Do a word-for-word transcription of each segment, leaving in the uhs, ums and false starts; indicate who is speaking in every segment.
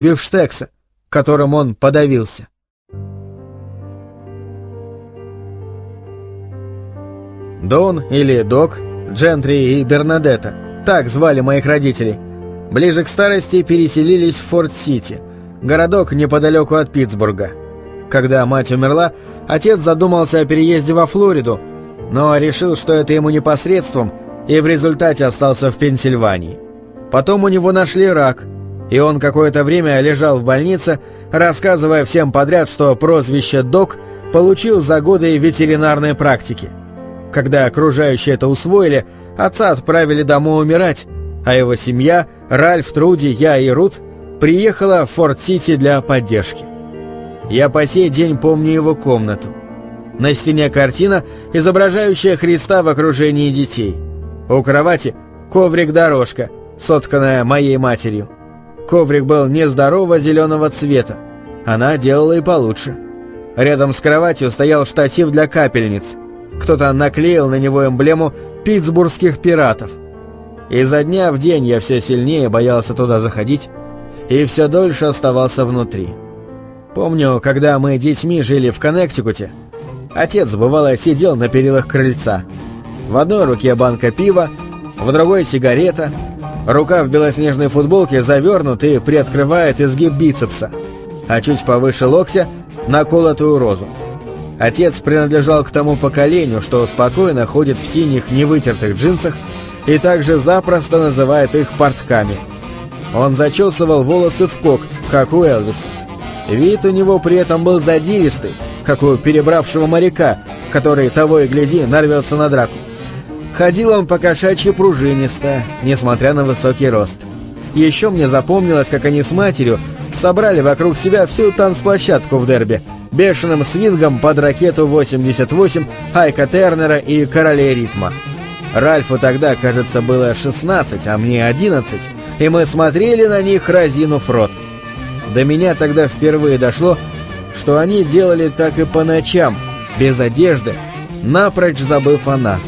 Speaker 1: бифштекса, которым он подавился. Дон или Док, Джентри и Бернадетта, так звали моих родителей, ближе к старости переселились в Форд-Сити, городок неподалеку от Питтсбурга. Когда мать умерла, отец задумался о переезде во Флориду, но решил, что это ему непосредством, и в результате остался в Пенсильвании. Потом у него нашли рак, и он какое-то время лежал в больнице, рассказывая всем подряд, что прозвище «Док» получил за годы ветеринарной практики. Когда окружающие это усвоили, отца отправили домой умирать, а его семья, Ральф, Труди, я и Рут, приехала в Форд-Сити для поддержки. Я по сей день помню его комнату. На стене картина, изображающая Христа в окружении детей. У кровати коврик-дорожка, сотканная моей матерью. Коврик был нездорового зеленого цвета. Она делала и получше. Рядом с кроватью стоял штатив для капельниц. Кто-то наклеил на него эмблему питтсбургских пиратов. Изо дня в день я все сильнее боялся туда заходить и все дольше оставался внутри. Помню, когда мы детьми жили в Коннектикуте, отец бывало сидел на перилах крыльца. В одной руке банка пива, в другой сигарета, рука в белоснежной футболке завернут и приоткрывает изгиб бицепса, а чуть повыше локтя наколотую розу. Отец принадлежал к тому поколению, что спокойно ходит в синих невытертых джинсах и также запросто называет их портками. Он зачесывал волосы в кок, как у Элвиса. Вид у него при этом был задиристый, как у перебравшего моряка, который, того и гляди, нарвется на драку. Ходил он по-кошачьи пружинисто, несмотря на высокий рост. Еще мне запомнилось, как они с матерью собрали вокруг себя всю танцплощадку в Дерби, бешеным свингом под ракету восемьдесят восемь, Айка Тернера и Королей ритма. Ральфу тогда, кажется, было шестнадцать, а мне одиннадцать, и мы смотрели на них, разинув рот. До меня тогда впервые дошло, что они делали так и по ночам, без одежды, напрочь забыв о нас.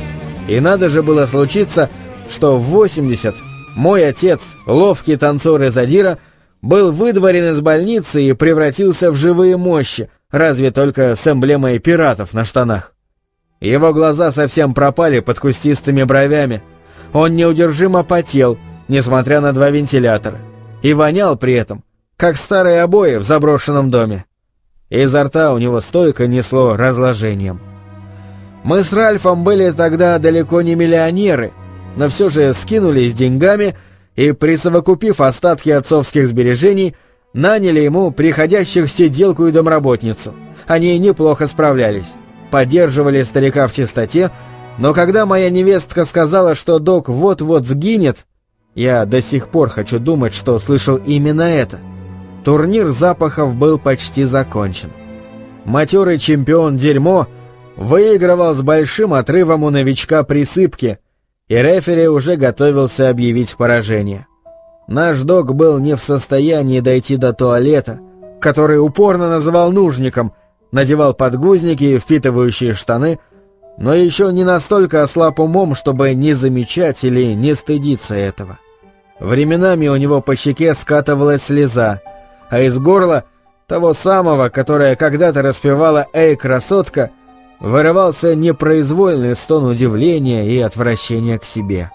Speaker 1: И надо же было случиться, что в восемьдесят мой отец, ловкий танцор из Адира, был выдворен из больницы и превратился в живые мощи, разве только с эмблемой пиратов на штанах. Его глаза совсем пропали под кустистыми бровями. Он неудержимо потел, несмотря на два вентилятора, и вонял при этом, как старые обои в заброшенном доме. Изо рта у него стойко несло разложением. Мы с Ральфом были тогда далеко не миллионеры, но все же скинулись деньгами и, присовокупив остатки отцовских сбережений, наняли ему приходящих сиделку и домработницу. Они неплохо справлялись, поддерживали старика в чистоте, но когда моя невестка сказала, что Док вот-вот сгинет, я до сих пор хочу думать, что слышал именно это. Турнир запахов был почти закончен. Матерый чемпион Дерьмо выигрывал с большим отрывом у новичка Присыпки, и рефери уже готовился объявить поражение. Наш Док был не в состоянии дойти до туалета, который упорно называл нужником, надевал подгузники, впитывающие штаны, но еще не настолько ослаб умом, чтобы не замечать или не стыдиться этого. Временами у него по щеке скатывалась слеза, а из горла, того самого, которое когда-то распевала «Эй, красотка», вырывался непроизвольный стон удивления и отвращения к себе.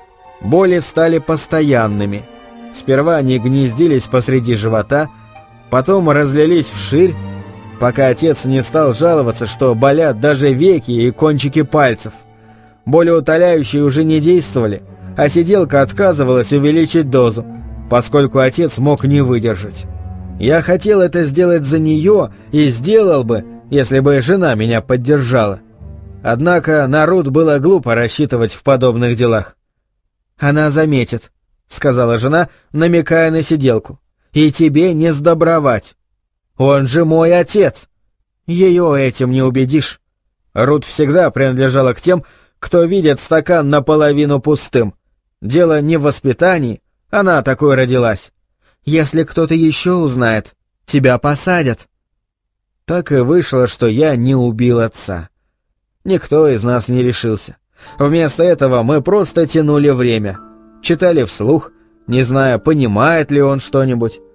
Speaker 1: Боли стали постоянными. Сперва они гнездились посреди живота, потом разлились вширь, пока отец не стал жаловаться, что болят даже веки и кончики пальцев. Болеутоляющие уже не действовали, а сиделка отказывалась увеличить дозу, поскольку отец мог не выдержать. Я хотел это сделать за нее и сделал бы, если бы жена меня поддержала. Однако на Рут было глупо рассчитывать в подобных делах. «Она заметит», — сказала жена, намекая на сиделку. «И тебе не сдобровать. Он же мой отец. Ее этим не убедишь». Рут всегда принадлежала к тем, кто видит стакан наполовину пустым. Дело не в воспитании, она такой родилась. Если кто-то еще узнает, тебя посадят. Так и вышло, что я не убил отца. Никто из нас не решился. Вместо этого мы просто тянули время, читали вслух, не зная, понимает ли он что-нибудь,